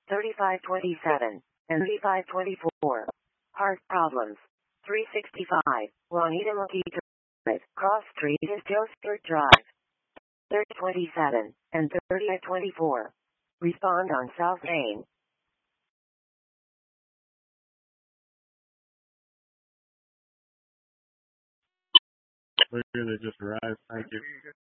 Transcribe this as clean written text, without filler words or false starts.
3527, and 3524. Heart problems. 365, Juanita Mojito Drive. Cross Street is Joe Stewart Drive. 3027, and 3024. Respond on South Main. They just arrived. Thank you.